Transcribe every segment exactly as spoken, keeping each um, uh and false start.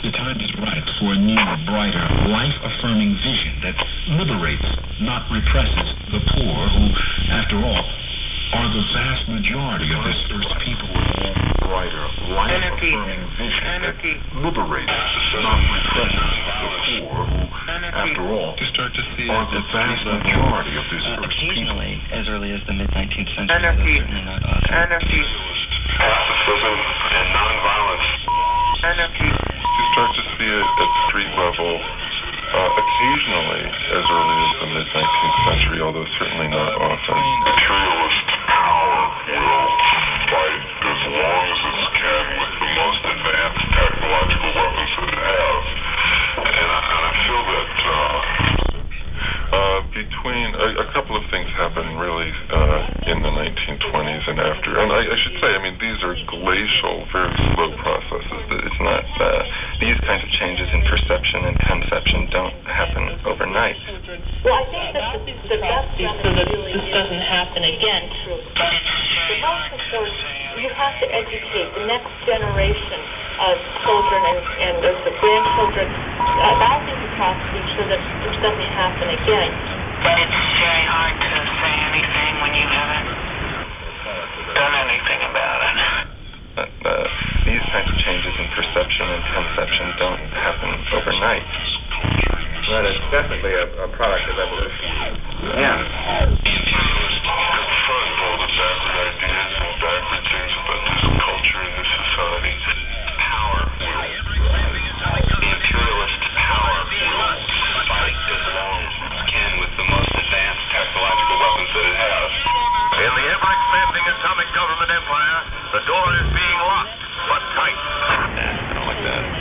The time is ripe for a newer, brighter, life-affirming vision that liberates, not represses, the poor who, after all, are the vast majority of this earth's people. Brighter, life-affirming vision Anarchy. that liberates, not represses, the poor who, Anarchy. after all, to start to see are the vast majority of this uh, earth's occasionally, people. as early as the mid-nineteenth century, Anarchy. certainly not often. Anarchy. Pacifism and nonviolence. Anarchy. To start to see it at street level, uh, occasionally, as early as the mid-nineteenth century, although certainly not often. Imperialist power will fight as long as it can with the most advanced technological weapons that it has. And I, and I feel that uh, uh, between a, a couple of things happen really uh, in the nineteen twenties and after. And I, I should say, I mean, these are glacial, very slow processes. It's not, uh, these kinds of changes in perception and conception don't happen overnight. Well, I think that the, the best so that this doesn't happen again. The most important, you have to educate the next generation of children and, and of the grandchildren about these atrocities so that this doesn't happen again. But it's very hard to say anything when you haven't done anything about it. Uh, uh, these kinds of changes in perception and conception don't happen overnight. Well, it's definitely a, a product of evolution. Yeah. imperialists confront all the backward ideas and backward things about this culture and this society. Power will. The imperialist power will fight as long as it can with the most advanced technological weapons that it has. In the ever-expanding atomic government empire, the door is being locked, but tight. Nah, I don't like that.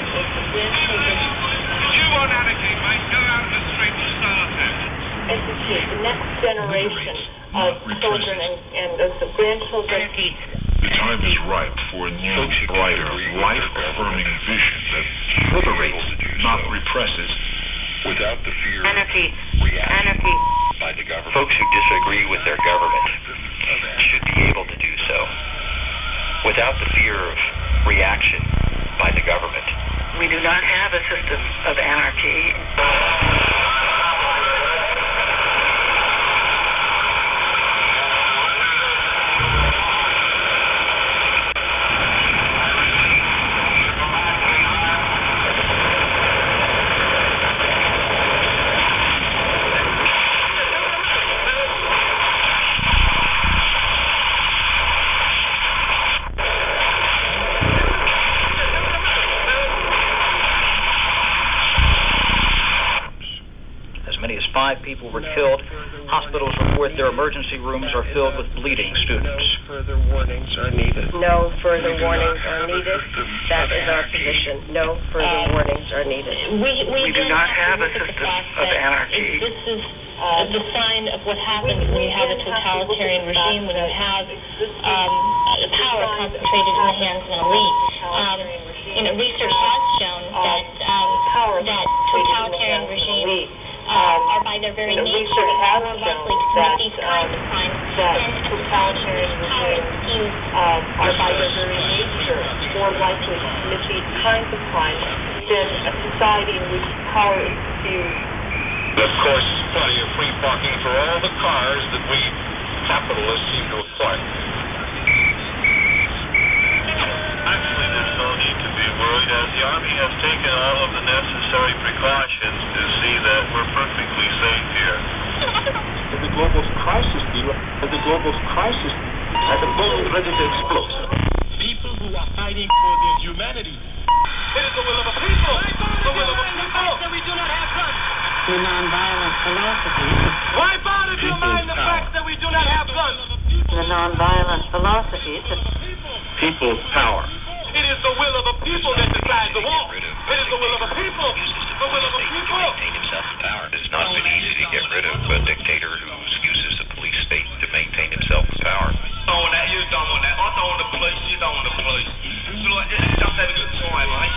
You want anarchy, mate? Go out in the street and start it. Educate the next generation of children and, and of the grandchildren. The time is ripe for a new, brighter, life-affirming vision that liberates, not represses, Without the fear Anarchy. of reaction Anarchy. by the government. Folks who disagree with their government should be able to do so without the fear of reaction by the government. We do not have a system of anarchy. Five people were killed. Hospitals report their emergency rooms are filled with bleeding students. No further warnings are needed. No further warnings are needed. That is our position. No further uh, warnings are needed. We, we, we do not have a system of anarchy. This is uh, the sign of what happens when you have a totalitarian regime, when you have um, power concentrated in the hands of an elite. Um, you know, research has shown that um, that totalitarian regimes Um, are by their very nature more likely to commit these kinds of crimes than a totalitarian regime. These uh, are by their very nature more likely to commit these kinds of crimes than a society in which power is diffused. Of course, plenty of free parking for all the cars that we capitalists seem to acquire. Actually, there's no need to be worried, as the Army has taken all of the necessary precautions to see that we're perfectly safe here. The global crisis, the global crisis has a bomb ready to explode. People who are fighting for their humanity. It is the will of a people. The will of a people. That we do not have guns. The nonviolent philosophy. Why bother to mind the fact that we do not have guns? The nonviolent philosophy. People's power. It is the will of a people that decides the war. It is the will of a people. The will of a people. To maintain himself in power. It has not been easy to get rid of a dictator who uses the police state to maintain himself in power. Don't want that, you don't want that. I don't want the police, you don't want the police. So like, just have a good time, mate.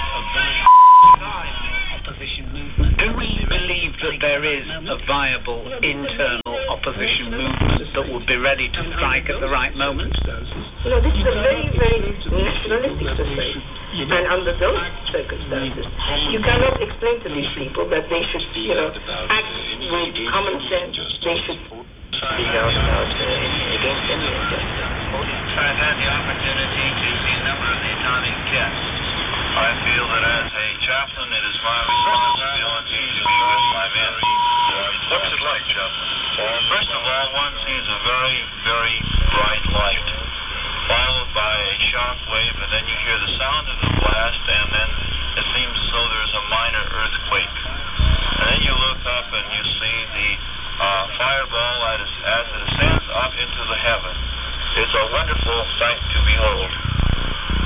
Do we believe that there is a viable internal opposition movement that would be ready to strike at the right moment? You know, this is a very, very nationalistic society. And under those circumstances, you cannot explain to these people that they should, you know, act with common sense. They should speak out about uh, against any injustice. I've had the opportunity to see a number of the atomic tests. I feel that as a chaplain, it is my responsibility to be with my men. What's it like, Chaplain? First of all, one sees a very, very bright light, followed by a shock wave, and then you hear the sound of the blast, and then it seems as though there's a minor earthquake. And then you look up and you see the uh, fireball as, as it ascends up into the heaven. It's a wonderful sight to behold.